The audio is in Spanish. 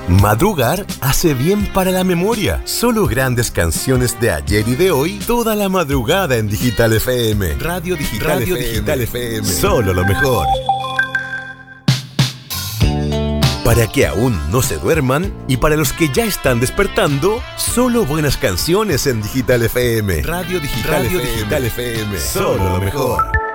Madrugar hace bien para la memoria. Solo grandes canciones de ayer y de hoy, toda la madrugada en Digital FM. Radio Digital FM. Solo lo mejor. Para que aún no se duerman y para los que ya están despertando, solo buenas canciones en Digital FM. Radio Digital FM. Solo lo mejor.